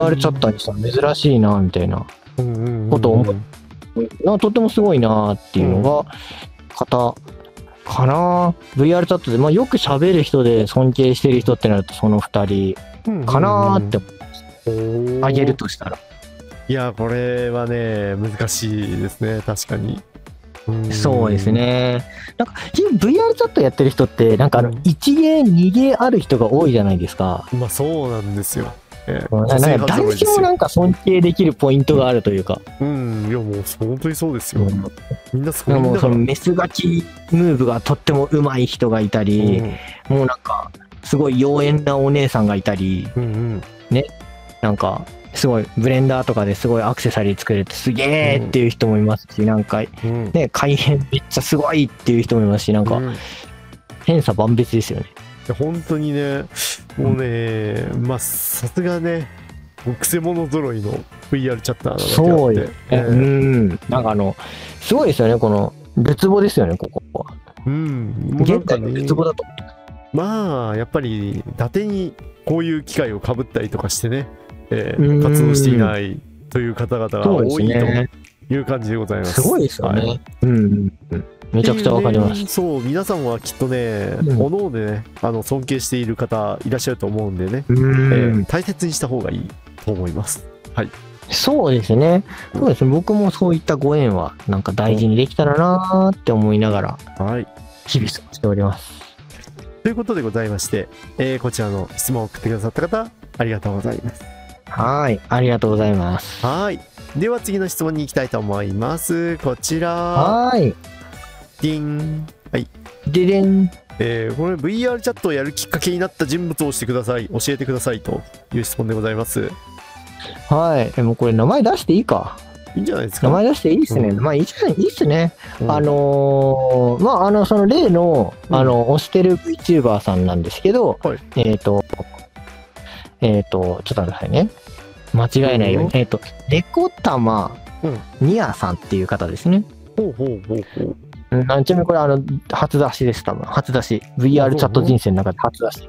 VR チャットにしたら珍しいなみたいなことを思う、とってもすごいなっていうのが方かな。VR チャットで、まあ、よく喋る人で尊敬してる人ってなるとその2人かなって思います。あげるとしたら。 いや、これはね、難しいですね、確かに。 そうですね。なんか VR チャットやってる人ってなんか1芸2芸ある人が多いじゃないですか。 まあそうなんですよ。 なんか誰しもなんか尊敬できるポイントがあるというか。 いやもう本当にそうですよ。みんなすごいんだから。 もうそのメスガキムーブがとっても上手い人がいたり、もうなんかすごい妖艶なお姉さんがいたり、ね、なんかすごいブレンダーとかですごいアクセサリー作れてすげーっていう人もいますし、なんかね、改変めっちゃすごいっていう人もいますし、なんか千差万別ですよね。 本当にね、もうね、まあさすがね、くせ者揃いの VR チャッターなだけあって。 そうよ。なんかすごいですよね、このるつぼですよね、ここは。現在のるつぼだと。 まあやっぱり伊達にこういう機会をかぶったりとかしてね、活動していないという方々が多いという感じでございます。 すごいですよね。めちゃくちゃわかります。 そう、皆さんはきっとね、おのおのね、尊敬している方いらっしゃると思うんでね、大切にした方がいいと思います。はい。 そうですね。そうですね。僕もそういったご縁はなんか大事にできたらなーって思いながら、日々過ごしております。 ということでございまして、こちらの質問を送ってくださった方、ありがとうございます。 はい、ありがとうございます。 はい。では次の質問に行きたいと思います。こちら。 はい。 ディン。はい。 ででん。 これ VR チャットをやるきっかけになった人物をしてください。教えてくださいという質問でございます。 はい。もうこれ名前出していいか。 いいんじゃないですか。 名前出していいっすね。まあいいっすね。まあその例の推してる VTuber さんなんですけど、ちょっと待ってくださいね。間違えないように。レコタマニアさんっていう方ですね。ちなみにこれ初出しです、多分。初出し。VR チャット人生の中で初出し。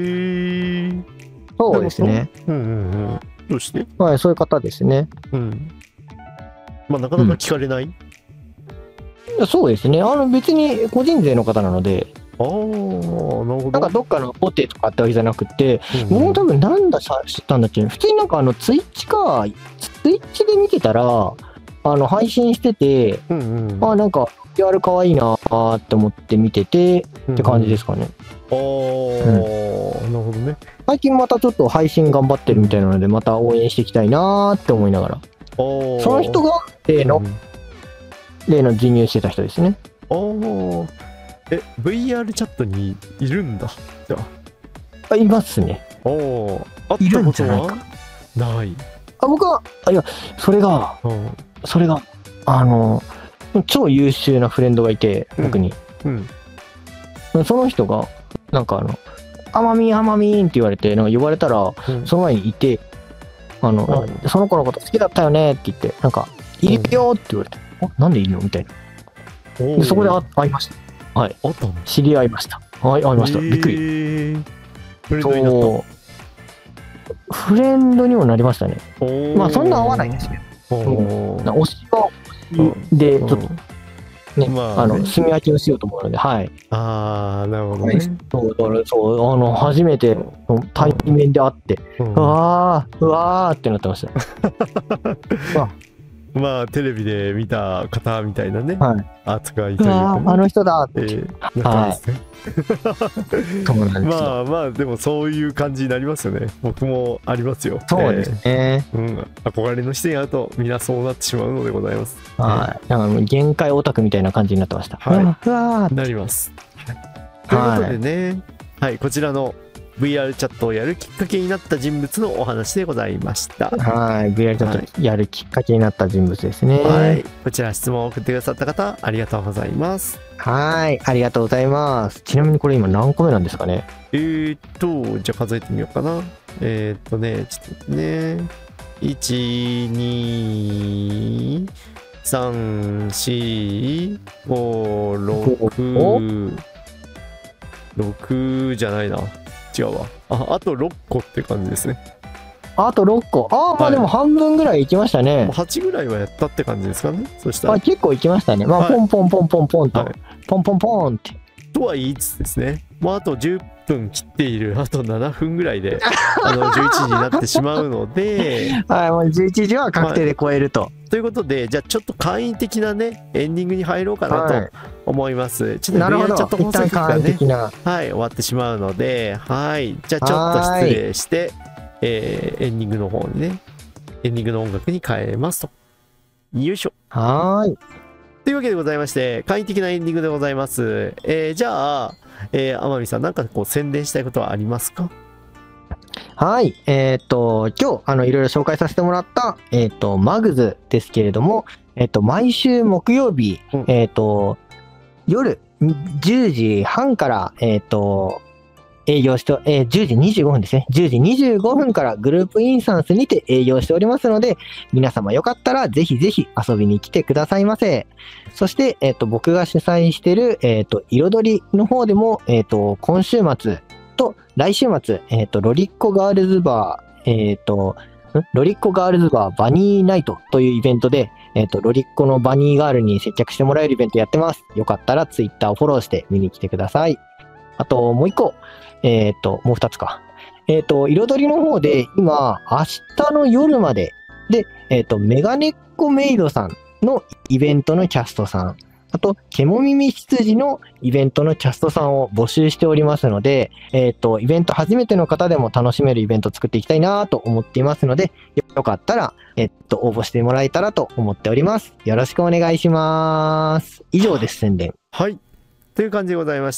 そうですね。 どうして？ はい、そういう方ですね。 まあなかなか聞かれない？ そうですね。別に個人税の方なので、 なるほど。 なんかどっかのポテとかってわけじゃなくて、僕も多分なんだ知ったんだっけ、普通になんかツイッチで見てたら、配信してて、なんか PR かわいいなーって思って見てて、って感じですかね。 なるほどね。 最近またちょっと配信頑張ってるみたいなので、また応援していきたいなーって思いながら。その人が例の授乳してた人ですね。 VR チャットにいるんだ。じゃあ。いますね。 いるんじゃないか。ない。 僕は、いや、それが、超優秀なフレンドがいて、僕に。その人が、なんかあまみんって言われて、なんか呼ばれたら、その前にいて、その子のこと好きだったよねって言って、なんか、いるよって言われて、なんでいるのみたいな。で、そこで会いました。はい。知り合いました。はい、会いました。びっくり。 フレンドになった。 フレンドにもなりましたね。まあ、そんな会わないんですね。推しは推しで、ちょっと、ね、住み分けをしようと思うので、はい。 なるほどね。 そう、初めて対面で会って、うわーってなってました。 まあテレビで見た方みたいなね、扱いというか、あの人だって、 まあまあでもそういう感じになりますよね。僕もありますよ。 そうですね。 憧れの人に会うとみんなそうなってしまうのでございます。 なんか限界オタクみたいな感じになってました。 なります。ということでね、こちらのVR チャットをやるきっかけになった人物のお話でございました。 VR チャットやるきっかけになった人物ですね。 こちら質問を送ってくださった方、ありがとうございます。 ありがとうございます。ちなみにこれ今何個目なんですかね。 じゃあ数えてみようかな。ちょっとね、1、2、3、4、5、6じゃないな。違うわ。あと6個って感じですね。 あと6個。ああ、まあでも半分ぐらいいきましたね。 8ぐらいはやったって感じですかね。そしたら。 結構いきましたね。まあ、ポンポンポンポンポンと。ポンポンポンって。 とは言いつつですね、もうあと10分切っている、あと7分ぐらいで11時になってしまうので、 はい、もう11時は確定で超えると。 ということで、じゃあちょっと簡易的なね、エンディングに入ろうかなと思います。ちょっと VR チャット放送局がね、はい、終わってしまうので、はい、じゃあちょっと失礼して、エンディングの方にね、エンディングの音楽に変えますと。よいしょ。 はい。 というわけでございまして、簡易的なエンディングでございます。じゃあ、天海さん、なんかこう宣伝したいことはありますか？ はい。今日、いろいろ紹介させてもらった、マグズですけれども、毎週木曜日、夜10時半から、営業して、10時25分ですね。10時25分からグループインスタンスにて営業しておりますので、皆様よかったらぜひぜひ遊びに来てくださいませ。そして、僕が主催している、彩りの方でも、今週末と来週末、ロリッコガールズバー、ロリッコガールズバーバニーナイトというイベントで、ロリッコのバニーガールに接客してもらえるイベントやってます。よかったらツイッターをフォローして見に来てください。あと、もう一個。もう2つか。彩りの方で、今、明日の夜まで、で、メガネっ子メイドさんのイベントのキャストさん、あと、ケモミミ羊のイベントのキャストさんを募集しておりますので、イベント初めての方でも楽しめるイベントを作っていきたいなと思っていますので、よかったら、応募してもらえたらと思っております。よろしくお願いします。以上です、宣伝。 はい。という感じでございまして、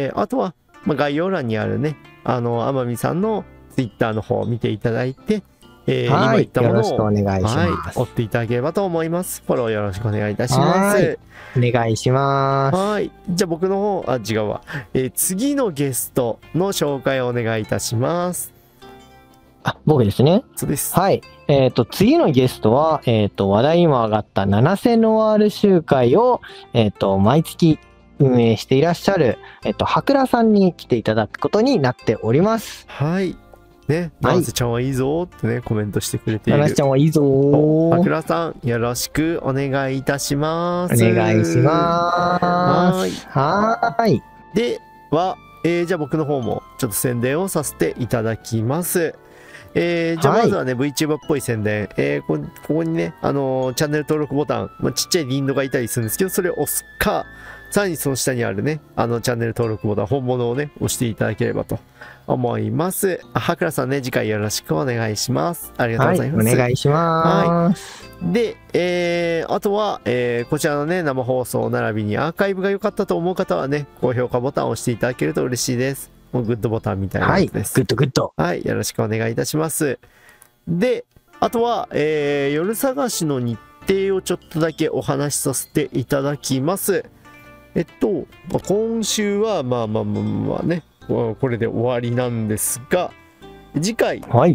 あとは、概要欄にあるね、天海さんのツイッターの方を見ていただいて、今言ったものを、追っていただければと思います。フォローよろしくお願いいたします。 お願いします。 はい。じゃあ僕の方、違うわ。次のゲストの紹介をお願いいたします。 僕ですね。 そうです。 はい。次のゲストは、話題にも上がった七瀬ノワール集会を、毎月、運営していらっしゃる、はくらさんに来ていただくことになっております。 はい。ね、七瀬ちゃんはいいぞってね、コメントしてくれている。 七瀬ちゃんはいいぞー。 はくらさん、よろしくお願いいたします。 お願いします。はい。 では、じゃあ僕の方もちょっと宣伝をさせていただきます。じゃあまずはね、VTuber っぽい宣伝。ここにね、チャンネル登録ボタン、ちっちゃいリンドがいたりするんですけど、それを押すか、さらにその下にあるね、チャンネル登録ボタン、本物をね、押していただければと思います。はくらさんね、次回よろしくお願いします。ありがとうございます。 はい、お願いします。 はい、で、あとは、こちらのね、生放送並びにアーカイブが良かったと思う方はね、高評価ボタンを押していただけると嬉しいです。もうグッドボタンみたいなやつです。 はい、グッド。 はい、よろしくお願いいたします。で、あとは、夜探しの日程をちょっとだけお話しさせていただきます。今週はまあね、これで終わりなんですが、次回、 はい、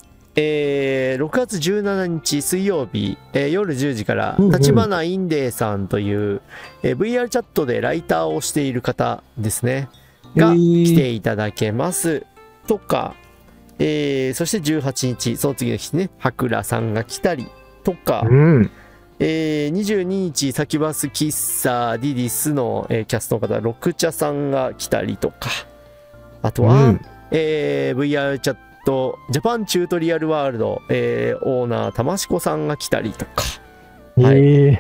6月17日水曜日、夜10時から立花インデーさんという、VR チャットでライターをしている方ですねが来ていただけますとか、そして18日その次の日ね、はくらさんが来たりとか、22日サキバス喫茶ディディスの、キャストの方ロクチャさんが来たりとか、あとは、VR チャットジャパンチュートリアルワールド、オーナーたましこさんが来たりとか、はい、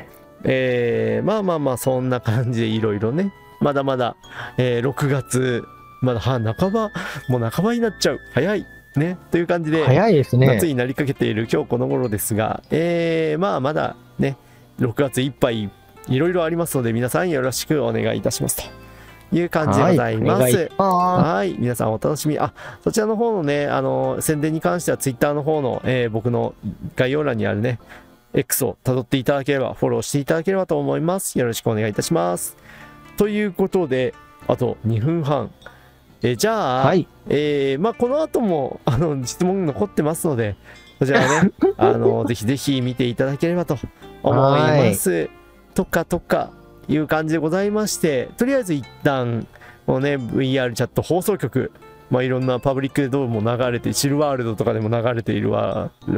まあそんな感じでいろいろね、まだまだ、6月まだ半ば、もう半ばになっちゃう、早いねという感じで、 早いですね、 夏になりかけている今日この頃ですが、まだね6月いっぱいいろいろありますので、皆さんよろしくお願いいたしますという感じでございます。はい、皆さんお楽しみ。そちらの方のね、宣伝に関しては Twitter の方の、僕の概要欄にあるね X を辿っていただければ、フォローしていただければと思います。よろしくお願いいたします。ということで、あと2分半。じゃあ、 はい、 この後も質問残ってますので、こちらねぜひぜひ見ていただければと思います。とかいう感じでございまして、とりあえず一旦もうね VR チャット放送局まあいろんなパブリックでどうも流れて、チルワールドとかでも流れているわ